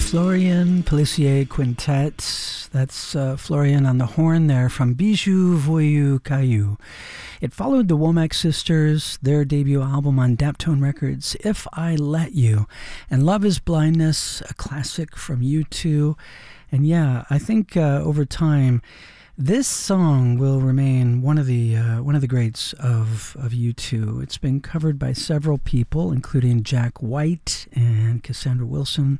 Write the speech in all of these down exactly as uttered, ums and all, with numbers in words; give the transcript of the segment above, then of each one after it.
Florian Pelissier Quintet. That's uh, Florian on the horn there from Bijou Voyou Caillou. It followed the Womack Sisters, their debut album on Daptone Records, If I Let You, and Love is Blindness, a classic from U two. And yeah, I think uh, over time, this song will remain one of the uh, one of the greats of, of U two. It's been covered by several people, including Jack White and Cassandra Wilson,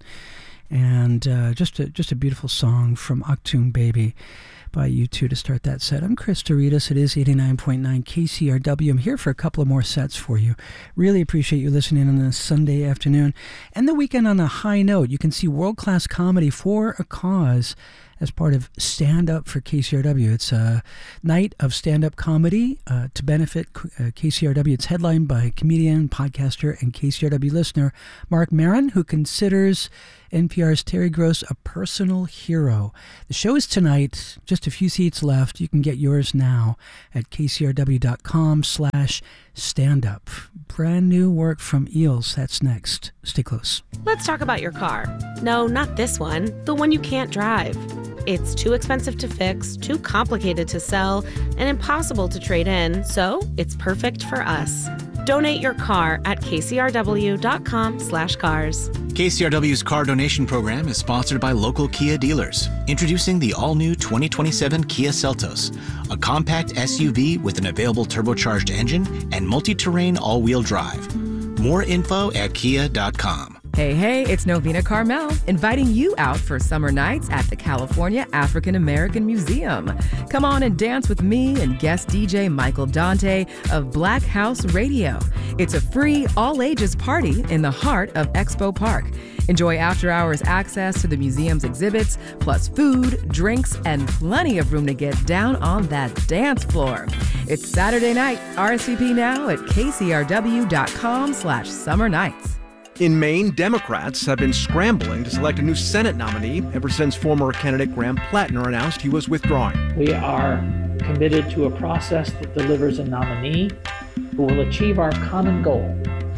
and uh, just a just a beautiful song from Achtung Baby by U two to start that set. I'm Chris Doritas. It is eighty-nine point nine K C R W. I'm here for a couple of more sets for you. Really appreciate you listening on this Sunday afternoon and the weekend on a high note. You can see world-class comedy for a cause as part of Stand Up for K C R W. It's a night of stand-up comedy uh, to benefit uh, K C R W. It's headlined by comedian, podcaster, and K C R W listener Mark Maron, who considers N P R's Terry Gross a personal hero. The show is tonight, just a few seats left. You can get yours now at kcrw.com slash stand-up. Brand new work from Eels. That's next. Stay close. Let's talk about your car. No, not this one. The one you can't drive. It's too expensive to fix, too complicated to sell, and impossible to trade in, so it's perfect for us. Donate your car at kcrw.com slash cars. K C R W's car donation program is sponsored by local Kia dealers. Introducing the all-new twenty twenty-seven Kia Seltos, a compact S U V with an available turbocharged engine and multi-terrain all-wheel drive. More info at kia dot com. Hey, hey, it's Novena Carmel, inviting you out for summer nights at the California African American Museum. Come on and dance with me and guest D J Michael Dante of Black House Radio. It's a free, all-ages party in the heart of Expo Park. Enjoy after-hours access to the museum's exhibits, plus food, drinks, and plenty of room to get down on that dance floor. It's Saturday night. R S V P now at kcrw.com slash summer nights. In Maine, Democrats have been scrambling to select a new Senate nominee ever since former candidate Graham Plattner announced he was withdrawing. We are committed to a process that delivers a nominee who will achieve our common goal,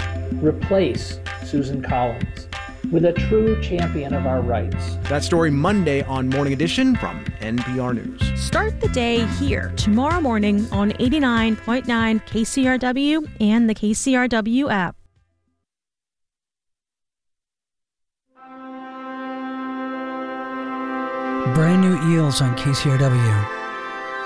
replace Susan Collins with a true champion of our rights. That story Monday on Morning Edition from N P R News. Start the day here tomorrow morning on eighty-nine point nine K C R W and the K C R W app. Brand new Eels on K C R W.